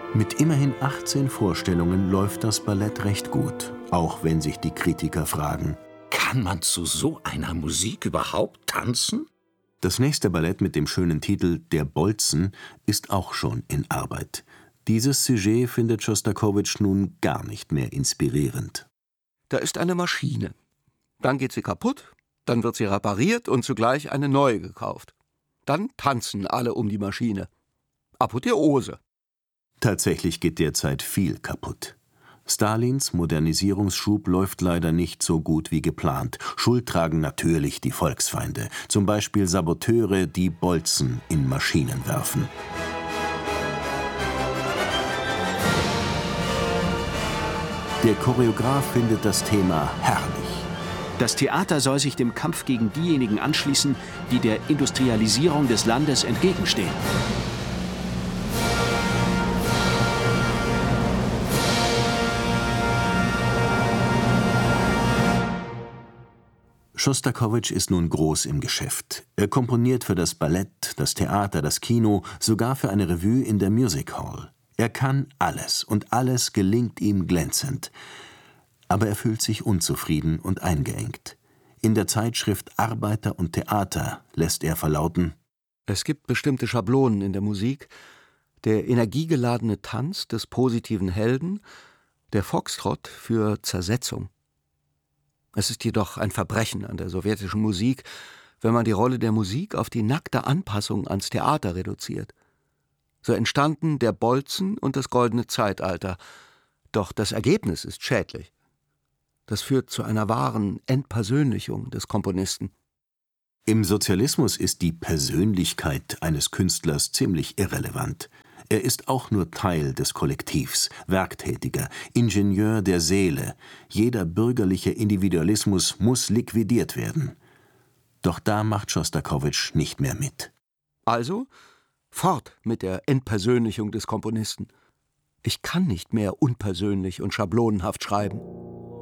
Mit immerhin 18 Vorstellungen läuft das Ballett recht gut, auch wenn sich die Kritiker fragen: Kann man zu so einer Musik überhaupt tanzen? Das nächste Ballett mit dem schönen Titel »Der Bolzen« ist auch schon in Arbeit. Dieses Sujet findet Schostakowitsch nun gar nicht mehr inspirierend. Da ist eine Maschine. Dann geht sie kaputt, dann wird sie repariert und zugleich eine neue gekauft. Dann tanzen alle um die Maschine. Apotheose. Tatsächlich geht derzeit viel kaputt. Stalins Modernisierungsschub läuft leider nicht so gut wie geplant. Schuld tragen natürlich die Volksfeinde, zum Beispiel Saboteure, die Bolzen in Maschinen werfen. Der Choreograf findet das Thema herrlich. Das Theater soll sich dem Kampf gegen diejenigen anschließen, die der Industrialisierung des Landes entgegenstehen. Schostakowitsch ist nun groß im Geschäft. Er komponiert für das Ballett, das Theater, das Kino, sogar für eine Revue in der Music Hall. Er kann alles und alles gelingt ihm glänzend. Aber er fühlt sich unzufrieden und eingeengt. In der Zeitschrift Arbeiter und Theater lässt er verlauten: Es gibt bestimmte Schablonen in der Musik. Der energiegeladene Tanz des positiven Helden, der Foxtrott für Zersetzung. Es ist jedoch ein Verbrechen an der sowjetischen Musik, wenn man die Rolle der Musik auf die nackte Anpassung ans Theater reduziert. So entstanden der Bolzen und das Goldene Zeitalter. Doch das Ergebnis ist schädlich. Das führt zu einer wahren Entpersönlichung des Komponisten. Im Sozialismus ist die Persönlichkeit eines Künstlers ziemlich irrelevant. Er ist auch nur Teil des Kollektivs, Werktätiger, Ingenieur der Seele. Jeder bürgerliche Individualismus muss liquidiert werden. Doch da macht Schostakowitsch nicht mehr mit. Also fort mit der Entpersönlichung des Komponisten. Ich kann nicht mehr unpersönlich und schablonenhaft schreiben.